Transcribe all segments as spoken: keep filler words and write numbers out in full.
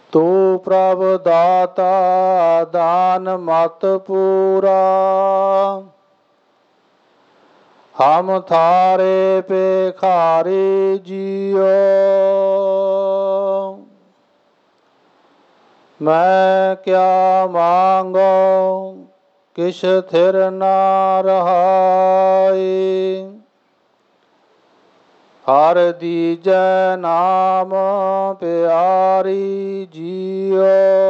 ਤੂ ਪ੍ਰਭ ਦਾਤਾ ਦਾਨ ਮਤ ਪੂਰਾ, ਹਮ ਥਾਰੇ ਭਿਖਾਰੀ ਜੀਓ। ਮੈਂ ਕਿਆ ਮਾਂਗੋ ਕਿਛ ਥਿਰ ਨਾ ਰਹਾਈ, ਹਰ ਦੀਜੈ ਨਾਮ ਪਿਆਰੀ ਜੀਓ।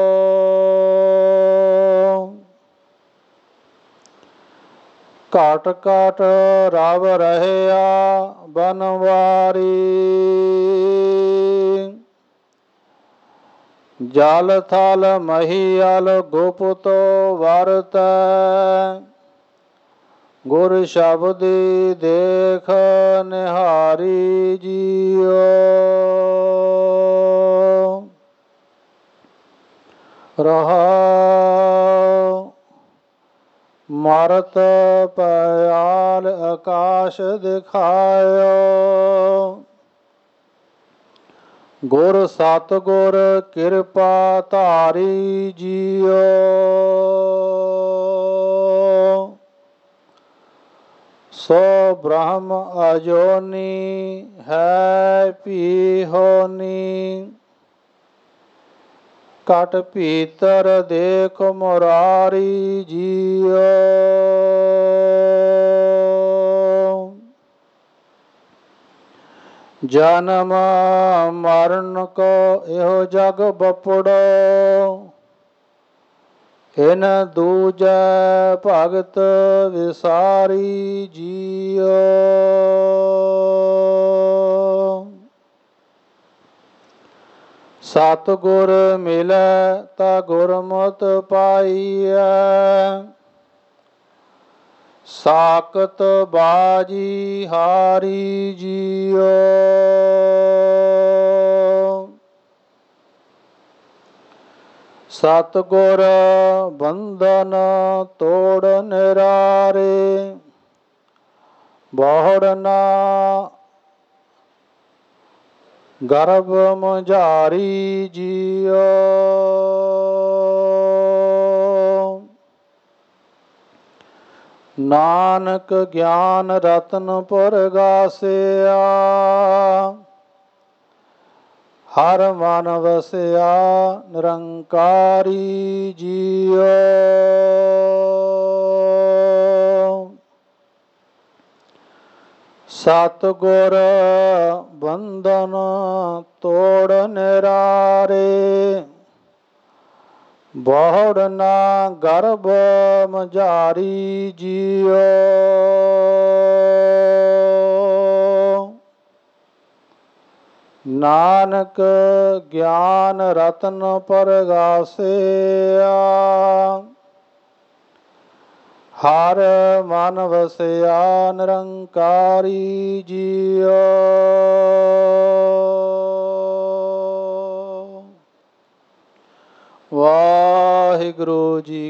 ਘਟ ਘਟ ਰਵ ਰਹਿਆ ਬਨਵਾਰੀ, ਜਲ ਥਲ ਮਹੀਅਲ ਗੁਪਤੋ ਵਰਤੈ, ਗੁਰ ਸ਼ਬਦੀ ਦੇਖ ਨਿਹਾਰੀ ਜੀਓ। ਰਹਾਉ ਮਰਤ ਪਿਆਲ ਆਕਾਸ਼ ਦਿਖਾਇਓ, ਗੁਰ ਸਤਿਗੁਰ ਕਿਰਪਾ ਧਾਰੀ ਜੀਓ। ਸੋ ਬ੍ਰਹਮ ਅਜੋਨੀ ਹੈ ਭੀ ਹੋਨੀ, ਘਟ ਭੀਤਰ ਦੇਖ ਮੁਰਾਰੀ ਜੀਓ। ਜਨਮ ਮਰਨ ਕੋ ਇਹੋ ਜਗ ਬਪੜੋ, ਇਨ ਦੂਜੈ ਭਗਤ ਵਿਸਾਰੀ ਜੀਓ। ਸਤਿਗੁਰ ਮਿਲੈ ਤਾ ਗੁਰਮਤਿ ਪਾਈਐ, ਸਾਕਤ ਬਾਜੀ ਹਾਰੀ ਜੀਓ। ਸਤਿਗੁਰ ਬੰਧਨ ਤੋੜ ਨਿਰਾਰੇ, ਬਹੁੜ ਨਾ ਗਰਭ ਮੁਝਾਰੀ ਜੀਓ। ਨਾਨਕ ਗਿਆਨ ਰਤਨ ਪਰਗਾਸਿਆ, ਹਰ ਮਨ ਵਸਿਆ ਨਿਰੰਕਾਰੀ ਜੀਓ। ਸਤਿਗੁਰ ਬੰਧਨ ਤੋੜ ਨਿਰਾਰੇ, ਬਹੁੜ ਨਾ ਗਰਭ ਮਝਾਰੀ ਜੀਓ। ਨਾਨਕ ਗਿਆਨ ਰਤਨ ਪਰਗਾਸਿਆ, ਹਰ ਮਨ ਵਸਿਆ ਨਿਰੰਕਾਰੀ ਜੀਓ। ਵਾਹਿਗੁਰੂ ਜੀ